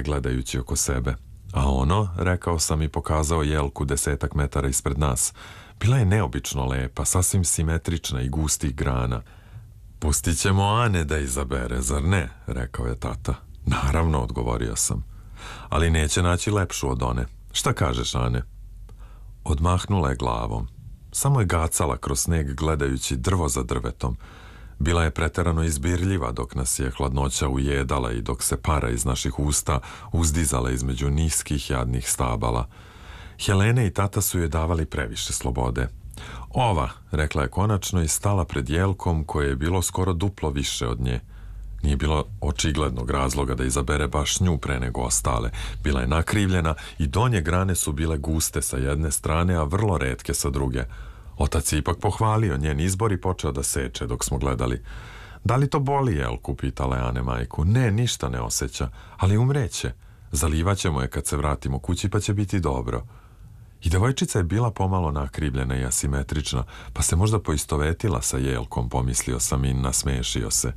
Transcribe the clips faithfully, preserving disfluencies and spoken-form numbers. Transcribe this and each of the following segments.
gledajući oko sebe. A ono, rekao sam i pokazao jelku desetak metara ispred nas, bila je neobično lepa, sasvim simetrična i gustih grana. Pustit ćemo Ane da izabere, zar ne? Rekao je tata. Naravno, odgovorio sam. Ali neće naći lepšu od one. Šta kažeš, Ane? Odmahnula je glavom. Samo je gacala kroz sneg gledajući drvo za drvetom. Bila je preterano izbirljiva dok nas je hladnoća ujedala i dok se para iz naših usta uzdizala između niskih jadnih stabala. Helene i tata su joj davali previše slobode. Ova, rekla je konačno i stala pred jelkom koje je bilo skoro duplo više od nje. Nije bilo očiglednog razloga da izabere baš nju pre nego ostale. Bila je nakrivljena i donje grane su bile guste sa jedne strane, a vrlo retke sa druge. Otac je ipak pohvalio njen izbor i počeo da seče dok smo gledali. Da li to boli jelku, pitala je Ane majku. Ne, ništa ne osjeća, ali umreće. Zalivaćemo je kad se vratimo kući pa će biti dobro. I devojčica je bila pomalo nakrivljena i asimetrična, pa se možda poistovetila sa jelkom, pomislio sam i nasmešio se.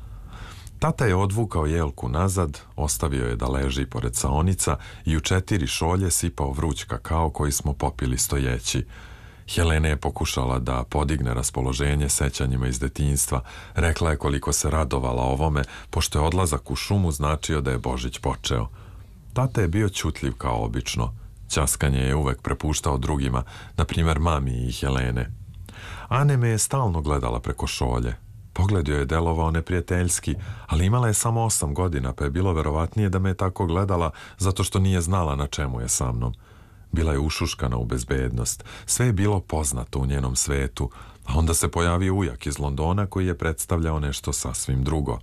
Tata je odvukao jelku nazad, ostavio je da leži pored saonica i u četiri šolje sipao vruć kakao koji smo popili stojeći. Helena je pokušala da podigne raspoloženje sećanjima iz detinjstva. Rekla je koliko se radovala ovome, pošto je odlazak u šumu značio da je Božić počeo. Tata je bio ćutljiv kao obično. Ćaskanje je uvek prepuštao drugima, na primjer mami i Helene. Ane me je stalno gledala preko šolje. Pogled joj je delovao neprijateljski, ali imala je samo osam godina, pa je bilo verovatnije da me je tako gledala zato što nije znala na čemu je sa mnom. Bila je ušuškana u bezbednost, sve je bilo poznato u njenom svetu, a onda se pojavio ujak iz Londona koji je predstavljao nešto sasvim drugo.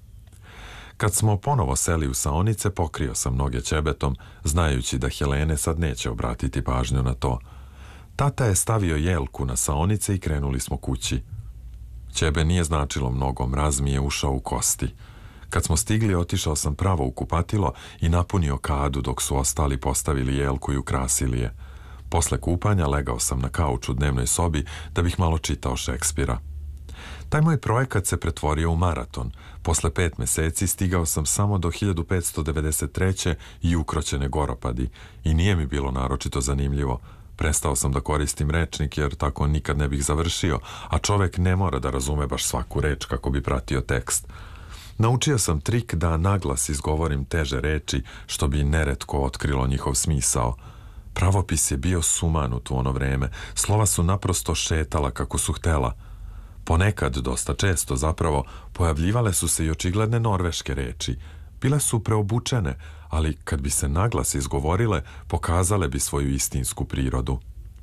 Kad smo ponovo seli u saonice, pokrio sam noge ćebetom, znajući da Helene sad neće obratiti pažnju na to. Tata je stavio jelku na saonice i krenuli smo kući. Ćebe nije značilo mnogo, mraz mi je ušao u kosti. Kad smo stigli, otišao sam pravo u kupatilo i napunio kadu dok su ostali postavili jelku i ukrasili je. Posle kupanja legao sam na kauč u dnevnoj sobi da bih malo čitao Šekspira. Taj moj projekat se pretvorio u maraton. Posle pet meseci stigao sam samo do hiljadu petsto devedeset treće i ukroćene Goropadi i nije mi bilo naročito zanimljivo. Prestao sam da koristim rečnik jer tako nikad ne bih završio, a čovek ne mora da razume baš svaku reč kako bi pratio tekst. Naučio sam trik da naglas izgovorim teže reči, što bi neretko otkrilo njihov smisao. Pravopis je bio sumanut u ono vreme, slova su naprosto šetala kako su htela. Ponekad, dosta često zapravo, pojavljivale su se i očigledne norveške reči. Bile su preobučene, ali kad bi se naglas izgovorile, pokazale bi svoju istinsku prirodu.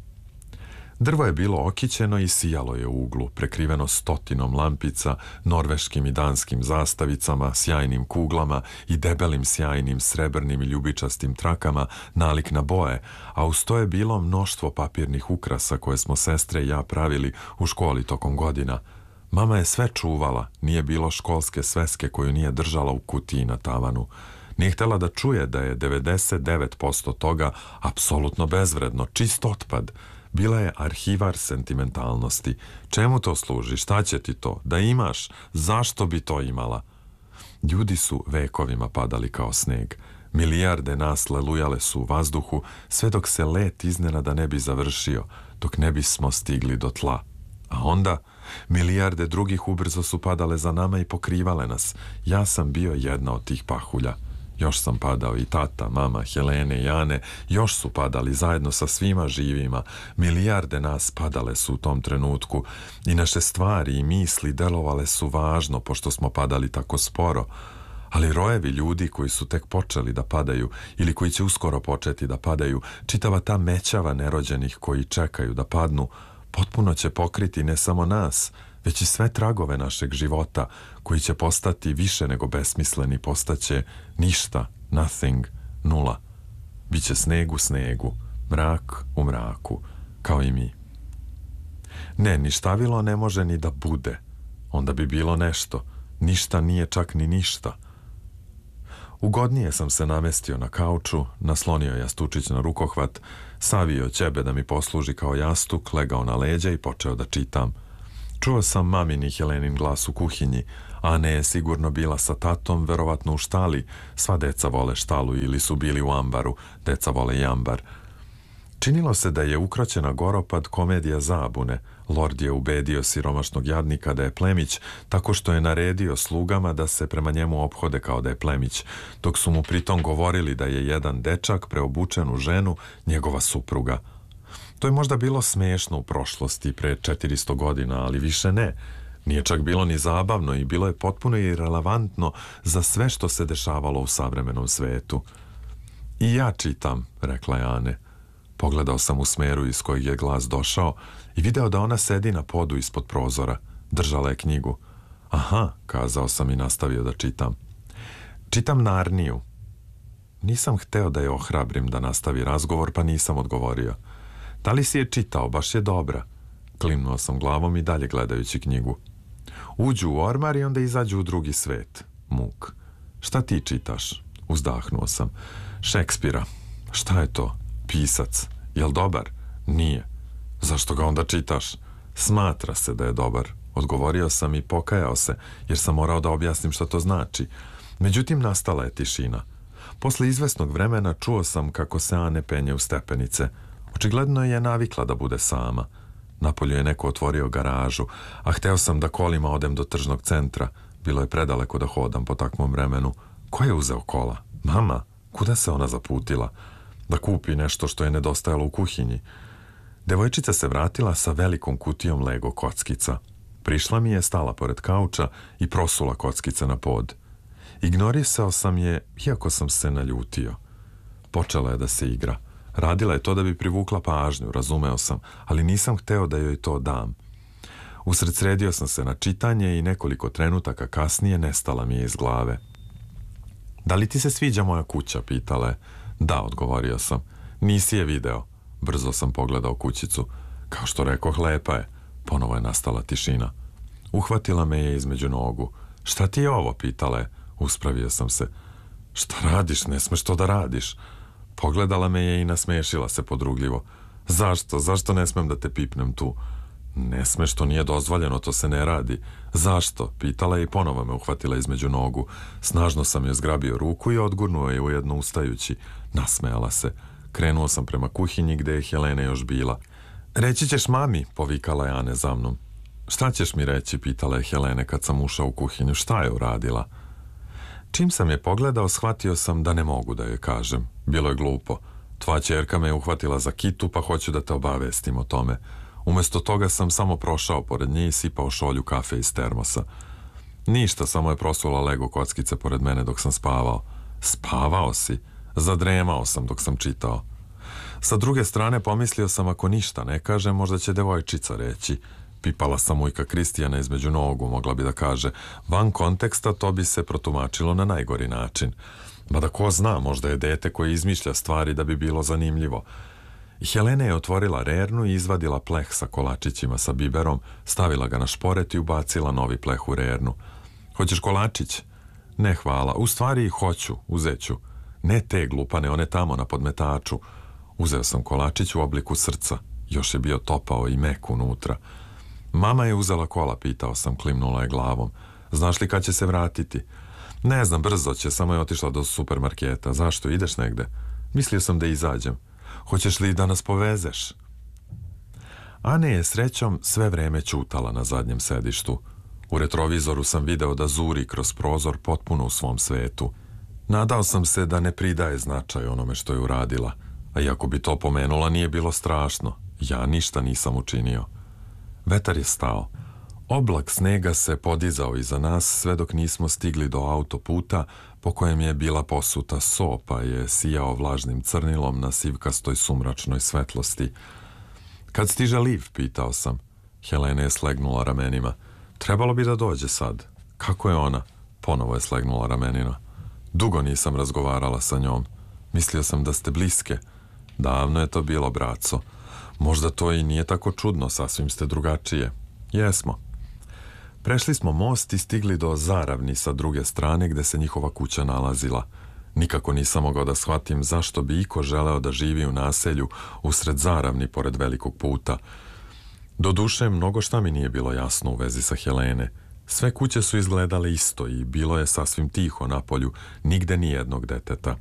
Drvo je bilo okićeno i sijalo je u uglu, prekriveno stotinom lampica, norveškim i danskim zastavicama, sjajnim kuglama i debelim sjajnim srebrnim i ljubičastim trakama nalik na boje, a uz to je bilo mnoštvo papirnih ukrasa koje smo sestre i ja pravili u školi tokom godina. Mama je sve čuvala, nije bilo školske sveske koju nije držala u kutiji na tavanu. Nije htjela da čuje da je devedeset devet posto toga apsolutno bezvredno, čist otpad. Bila je arhivar sentimentalnosti. Čemu to služi? Šta će ti to? Da imaš? Zašto bi to imala? Ljudi su vekovima padali kao sneg. Milijarde nas lelujale su u vazduhu, sve dok se let iznenada ne bi završio, dok ne bismo stigli do tla. A onda, milijarde drugih ubrzo su padale za nama i pokrivale nas. Ja sam bio jedna od tih pahulja. Još sam padao i tata, mama, Helene i Ane, još su padali zajedno sa svima živima. Milijarde nas padale su u tom trenutku i naše stvari i misli delovale su važno pošto smo padali tako sporo. Ali rojevi ljudi koji su tek počeli da padaju ili koji će uskoro početi da padaju, čitava ta mećava nerođenih koji čekaju da padnu, potpuno će pokriti ne samo nas, već i sve tragove našeg života, koji će postati više nego besmisleni, postaće ništa, nothing, nula. Biće sneg u snegu, mrak u mraku, kao i mi. Ne, ništavilo ne može ni da bude. Onda bi bilo nešto. Ništa nije čak ni ništa. Ugodnije sam se namestio na kauču, naslonio jastučić na rukohvat, savio ćebe da mi posluži kao jastuk, legao na leđa i počeo da čitam. Čuo sam mamin i Helenin glas u kuhinji. Ane je sigurno bila sa tatom, verovatno u štali. Sva deca vole štalu ili su bili u ambaru. Deca vole i ambar. Činilo se da je Ukroćena Goropad komedija zabune. Lord je ubedio siromašnog jadnika da je plemić tako što je naredio slugama da se prema njemu ophode kao da je plemić, dok su mu pritom govorili da je jedan dečak preobučen u ženu njegova supruga. To je možda bilo smešno u prošlosti pre četiristo godina, ali više ne. Nije čak bilo ni zabavno i bilo je potpuno irelevantno za sve što se dešavalo u savremenom svetu. I ja čitam, rekla je Ane. Pogledao sam u smeru iz kojeg je glas došao i video da ona sedi na podu ispod prozora. Držala je knjigu. Aha, kazao sam i nastavio da čitam. Čitam Narniju. Nisam hteo da je ohrabrim da nastavi razgovor, pa nisam odgovorio. Da li si je čitao? Baš je dobra. Klimnuo sam glavom i dalje gledajući knjigu. Uđu u ormar i onda izađu u drugi svet. Muk. Šta ti čitaš? Uzdahnuo sam. Šekspira. Šta je to? Pisac. Jel dobar? Nije. Zašto ga onda čitaš? Smatra se da je dobar. Odgovorio sam i pokajao se, jer sam morao da objasnim šta to znači. Međutim, nastala je tišina. Posle izvesnog vremena čuo sam kako se Ane penje u stepenice. Očigledno je navikla da bude sama. Napolju je neko otvorio garažu, a hteo sam da kolima odem do tržnog centra. Bilo je predaleko da hodam po takvom vremenu. Ko je uzeo kola? Mama? Kuda se ona zaputila? Da kupi nešto što je nedostajalo u kuhinji. Devojčica se vratila sa velikom kutijom Lego kockica. Prišla mi je, stala pored kauča i prosula kockice na pod. Ignorisao sam je, iako sam se naljutio. Počela je da se igra. Radila je to da bi privukla pažnju, razumeo sam, ali nisam hteo da joj to dam. Usredsredio sam se na čitanje i nekoliko trenutaka kasnije nestala mi je iz glave. Da li ti se sviđa moja kuća, pitala je. Da, odgovorio sam. Nisi je video. Brzo sam pogledao kućicu. Kao što rekoh, lepa je. Ponovo je nastala tišina. Uhvatila me je između nogu. Šta ti je ovo, pitala je. Uspravio sam se. Šta radiš, ne smeš to da radiš. Pogledala me je i nasmešila se podrugljivo. Zašto, zašto ne smem da te pipnem tu? Ne smeš, to nije dozvoljeno, to se ne radi. Zašto? Pitala je i ponovo me uhvatila između nogu. Snažno sam joj zgrabio ruku i odgurnuo je ujedno ustajući. Nasmejala se. Krenuo sam prema kuhinji gde je Helena još bila. Reći ćeš mami, povikala je Ane za mnom. Šta ćeš mi reći, pitala je Helene kad sam ušao u kuhinju. Šta je uradila? Čim sam je pogledao, shvatio sam da ne mogu da joj kažem. Bilo je glupo. Tvoja ćerka me je uhvatila za kitu, pa hoću da te obavestim o tome. Umesto toga sam samo prošao pored nje i sipao šolju kafe iz termosa. Ništa, samo je prosula Lego kockice pored mene dok sam spavao. Spavao si? Zadremao sam dok sam čitao. Sa druge strane pomislio sam ako ništa ne kaže, možda će devojčica reći. Pipala sam ujka Kristijana između nogu, mogla bi da kaže. Van konteksta to bi se protumačilo na najgori način. Mada ko zna, možda je dete koje izmišlja stvari da bi bilo zanimljivo. I Helena je otvorila rernu i izvadila pleh sa kolačićima sa biberom, stavila ga na šporet i ubacila novi pleh u rernu. Hoćeš kolačić? Ne, hvala. U stvari hoću, uzet ću. Ne te glupane, one tamo na podmetaču. Uzeo sam kolačić u obliku srca. Još je bio topao i mek unutra. Mama je uzela kola, pitao sam, klimnula je glavom. Znaš li kad će se vratiti? Ne znam, brzo će, samo je otišla do supermarketa. Zašto, ideš negde? Mislio sam da izađem. Hoćeš li da nas povezeš? Ane je srećom sve vreme ćutala na zadnjem sedištu. U retrovizoru sam video da zuri kroz prozor potpuno u svom svetu. Nadao sam se da ne pridaje značaj onome što je uradila. A iako bi to pomenula, nije bilo strašno. Ja ništa nisam učinio. Vetar je stao. Oblak snega se podizao iza nas sve dok nismo stigli do autoputa po kojem je bila posuta so, pa je sijao vlažnim crnilom na sivkastoj sumračnoj svetlosti. Kad stiže Liv, pitao sam. Helena je slegnula ramenima. Trebalo bi da dođe sad. Kako je ona? Ponovo je slegnula ramenima. Dugo nisam razgovarala sa njom. Mislio sam da ste bliske. Davno je to bilo, braco. Možda to i nije tako čudno, sasvim ste drugačije. Jesmo. Prešli smo most i stigli do Zaravni sa druge strane gde se njihova kuća nalazila. Nikako nisam mogao da shvatim zašto bi iko želeo da živi u naselju usred Zaravni pored velikog puta. Doduše, mnogo šta mi nije bilo jasno u vezi sa Helene. Sve kuće su izgledale isto i bilo je sasvim tiho napolju, nigde ni jednog deteta.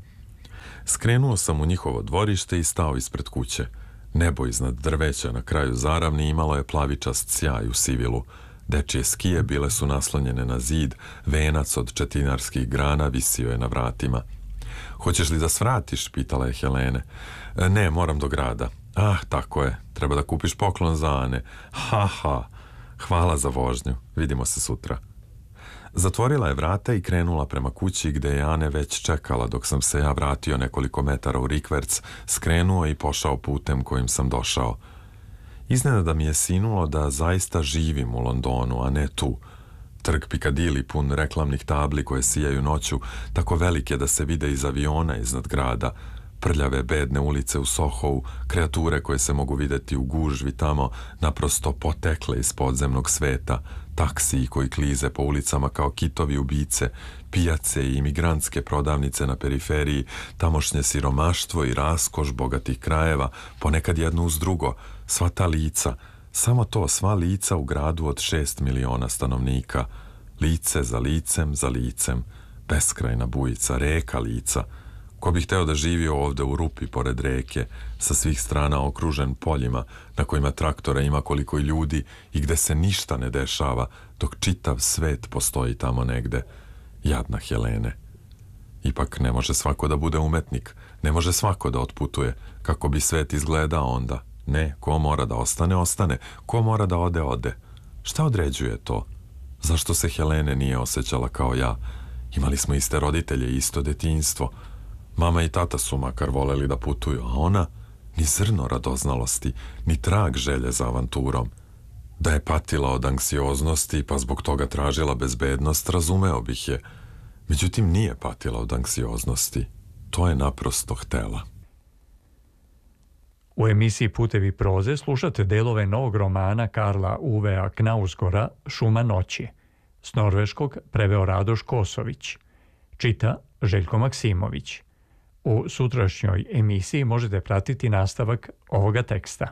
Skrenuo sam u njihovo dvorište i stao ispred kuće. Nebo iznad drveća na kraju zaravni imalo je plavičast sjaj u sivilu. Dečije skije bile su naslonjene na zid, venac od četinarskih grana visio je na vratima. Hoćeš li da svratiš, pitala je Helene. Ne, moram do grada. Ah, tako je, treba da kupiš poklon za Ane. Ha, ha, hvala za vožnju, vidimo se sutra. Zatvorila je vrata i krenula prema kući gde je Ane već čekala dok sam se ja vratio nekoliko metara u rikverc, skrenuo i pošao putem kojim sam došao. Iznenada mi je sinulo da zaista živim u Londonu, a ne tu. Trg Piccadilly pun reklamnih tabli koje sijaju noću, tako velike da se vide iz aviona iznad grada, prljave bedne ulice u Sohovu, kreature koje se mogu videti u gužvi tamo, naprosto potekle iz podzemnog sveta, taksiji koji klize po ulicama kao kitovi ubice, pijace i imigrantske prodavnice na periferiji, tamošnje siromaštvo i raskoš bogatih krajeva, ponekad jedno uz drugo, sva ta lica, samo to, sva lica u gradu od šest miliona stanovnika, lice za licem za licem, beskrajna bujica, reka lica. Ko bi hteo da živi ovde u rupi pored reke, sa svih strana okružen poljima na kojima traktora ima koliko i ljudi i gde se ništa ne dešava, dok čitav svet postoji tamo negde. Jadna Helene. Ipak ne može svako da bude umetnik, ne može svako da otputuje. Kako bi svet izgledao onda? Ne, ko mora da ostane, ostane. Ko mora da ode, ode. Šta određuje to? Zašto se Helene nije osjećala kao ja? Imali smo iste roditelje i isto detinjstvo. Mama i tata su makar voleli da putuju, a ona ni zrno radoznalosti, ni trag želje za avanturom. Da je patila od anksioznosti pa zbog toga tražila bezbednost, razumeo bih je. Međutim, nije patila od anksioznosti. To je naprosto htela. U emisiji Putevi proze slušate delove novog romana Karla Uvea Knausgårda Šuma noći. S norveškog preveo Radoš Kosović. Čita Željko Maksimović. U sutrašnjoj emisiji možete pratiti nastavak ovoga teksta.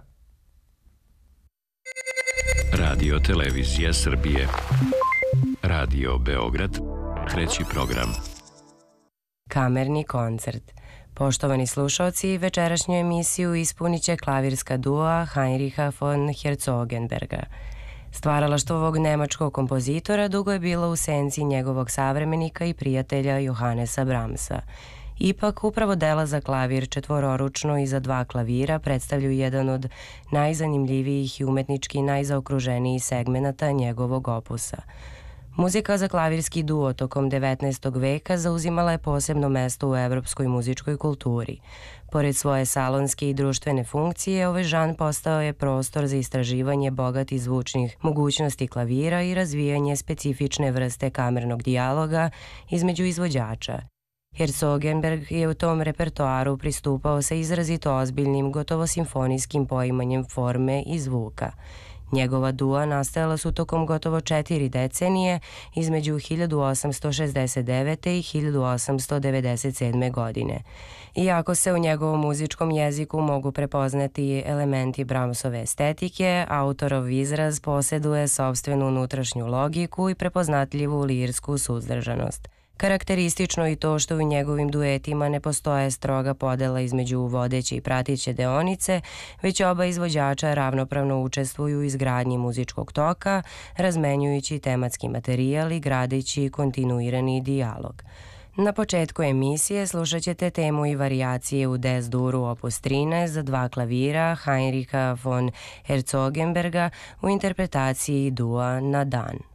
Radio Televizija Srbije. Radio Beograd. Treći program. Kamerni koncert. Poštovani slušalci, večerašnju emisiju ispunit će klavirska dua Heinricha von Herzogenberga. Stvaralaštvo ovog nemačkog kompozitora dugo je bilo u senci njegovog savremenika i prijatelja Johannesa Brahmsa. Ipak, upravo dela za klavir četvororučno i za dva klavira predstavljaju jedan od najzanimljivijih i umetnički najzaokruženijih segmenata njegovog opusa. Muzika za klavirski duo tokom devetnaestog veka zauzimala je posebno mesto u evropskoj muzičkoj kulturi. Pored svoje salonske i društvene funkcije, ovaj žan postao je prostor za istraživanje bogatih zvučnih mogućnosti klavira i razvijanje specifične vrste kamernog dijaloga između izvođača. Herzogenberg je u tom repertoaru pristupao sa izrazito ozbiljnim, gotovo simfonijskim poimanjem forme i zvuka. Njegova dua nastajala su tokom gotovo četiri decenije između hiljadu osamsto šezdeset devete. i hiljadu osamsto devedeset sedme. godine. Iako se u njegovom muzičkom jeziku mogu prepoznati elementi Brahmsove estetike, autorov izraz posjeduje sopstvenu unutrašnju logiku i prepoznatljivu lirsku suzdržanost. Karakteristično i to što u njegovim duetima ne postoje stroga podela između vodeće i pratiće deonice, već oba izvođača ravnopravno učestvuju u izgradnji muzičkog toka, razmenjujući tematski materijal i gradeći kontinuirani dijalog. Na početku emisije slušat ćete temu i varijacije u des-duru opus trinaest za dva klavira Heinricha von Herzogenberga u interpretaciji dua Na dan.